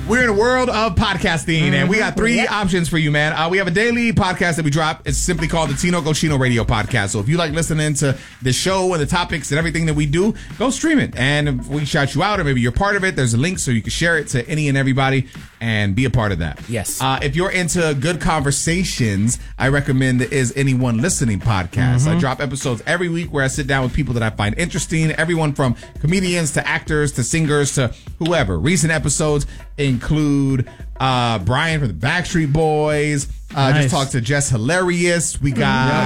We're in a world of podcasting, and we got three options for you, man. We have a daily podcast that we drop. It's simply called the Tino Cochino Radio Podcast. So if you like listening to the show and the topics and everything that we do, go stream it. And if we shout you out, or maybe you're part of it, there's a link so you can share it to any and everybody and be a part of that. Yes. If you're into good conversations, I recommend the Is Anyone Listening podcast. I drop episodes every week where I sit down with people that I find interesting, everyone from comedians to actors to singers to whoever. Recent episodes include Brian from the Backstreet Boys. Just talked to Jess Hilarious. We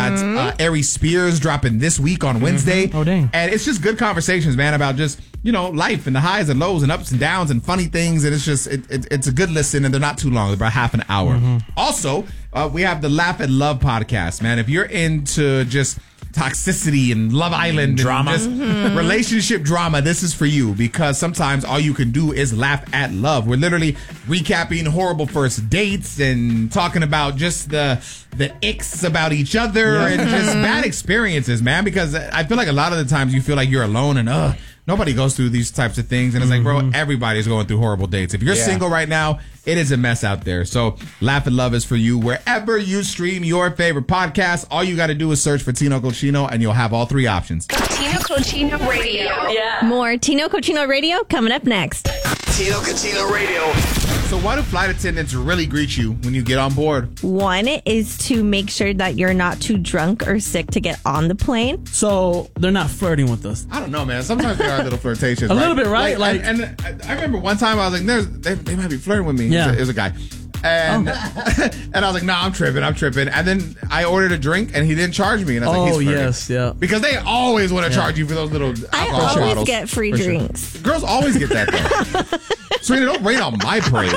got Ari Spears dropping this week on Wednesday. Oh, dang. And it's just good conversations, man, about just, life and the highs and lows and ups and downs and funny things. And it's just, it's a good listen, and they're not too long. They're about half an hour. Also, we have the Laugh and Love podcast, man. If you're into just toxicity and Love Island drama, and just relationship drama, this is for you, because sometimes all you can do is laugh at love. We're literally recapping horrible first dates and talking about just the icks about each other and just bad experiences, man, because I feel like a lot of the times you feel like you're alone and nobody goes through these types of things, and it's like, bro, everybody's going through horrible dates. If you're single right now, it is a mess out there. So Laugh and Love is for you wherever you stream your favorite podcast. All you got to do is search for Tino Cochino, and you'll have all three options. Tino Cochino Radio. Yeah. More Tino Cochino Radio coming up next. Tino Cochino Radio. So why do flight attendants really greet you when you get on board? One is to make sure that you're not too drunk or sick to get on the plane. So they're not flirting with us. I don't know, man. Sometimes there are little flirtations. A little bit, right? And I remember one time I was like, they might be flirting with me. Yeah. It was a guy. And and I was like, nah, I'm tripping. And then I ordered a drink, and he didn't charge me. And I was like, he's flirting. Yes, yeah. Because they always want to charge you for those little I alcohol always bottles. get free drinks. Girls always get that, though. Serena, don't rain on my parade.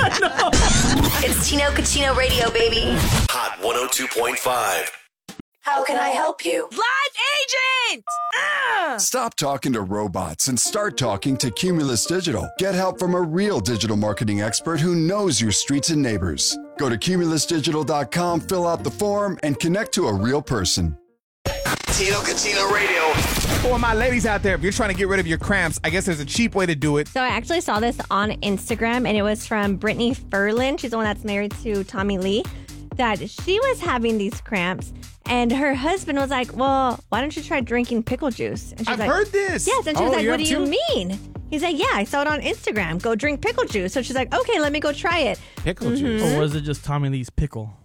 It's Tino Cochino Radio, baby. Hot 102.5. How can I help you? Live agent! Stop talking to robots and start talking to Cumulus Digital. Get help from a real digital marketing expert who knows your streets and neighbors. Go to cumulusdigital.com, fill out the form, and connect to a real person. Tino Cochino Radio. For my ladies out there, if you're trying to get rid of your cramps, I guess there's a cheap way to do it. So I actually saw this on Instagram, and it was from Brittany Ferlin. She's the one that's married to Tommy Lee. That she was having these cramps, and her husband was like, well, why don't you try drinking pickle juice? And she's I've like, heard this. Yes, and she was like, you what do have you too? mean? He's like, yeah, I saw it on Instagram. Go drink pickle juice. So she's like, okay, let me go try it. Pickle juice. Or was it just Tommy Lee's pickle?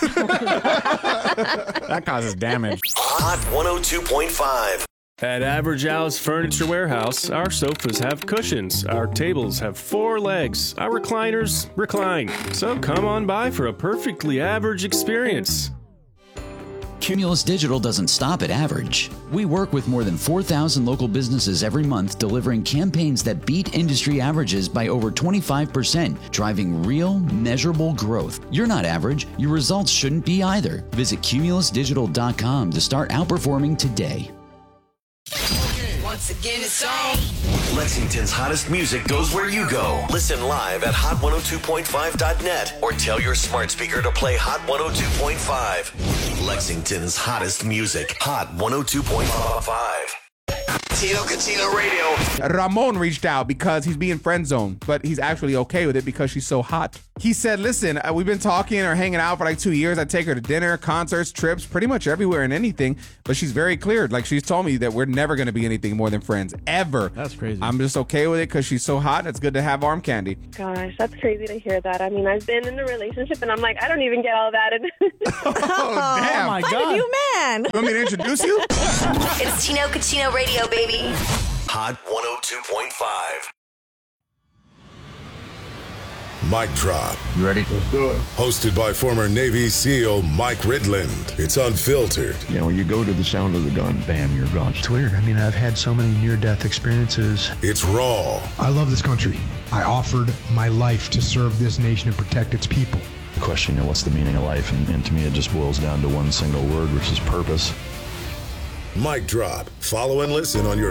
That causes damage. Hot 102.5. At Average House Furniture Warehouse, our sofas have cushions, our tables have 4 legs, our recliners recline. So come on by for a perfectly average experience. Cumulus Digital doesn't stop at average. We work with more than 4,000 local businesses every month, delivering campaigns that beat industry averages by over 25%, driving real, measurable growth. You're not average. Your results shouldn't be either. Visit cumulusdigital.com to start outperforming today. Once again, it's on. Lexington's hottest music goes where you go. Listen live at hot102.5.net or tell your smart speaker to play Hot 102.5. Lexington's hottest music. Hot 102.5. Tino Cochino Radio. Ramon reached out because he's being friend zoned, but he's actually okay with it because she's so hot. He said, listen, we've been talking or hanging out for like 2 years. I take her to dinner, concerts, trips, pretty much everywhere and anything, but she's very clear. Like, she's told me that we're never going to be anything more than friends, ever. That's crazy. I'm just okay with it because she's so hot and it's good to have arm candy. Gosh, that's crazy to hear that. I mean, I've been in a relationship and I'm like, I don't even get all that. Oh, damn. my What God. a new man. You want me to introduce you? It's Tino Cochino Radio, baby. Hot 102.5. Mic Drop. You ready? Let's do it. Hosted by former Navy SEAL Mike Ridland. It's unfiltered. You know, when you go to the sound of the gun, bam, you're gone. It's weird. I mean, I've had so many near-death experiences. It's raw. I love this country. I offered my life to serve this nation and protect its people. The question, what's the meaning of life? And to me, it just boils down to one single word, which is purpose. Mic Drop. Follow and listen on your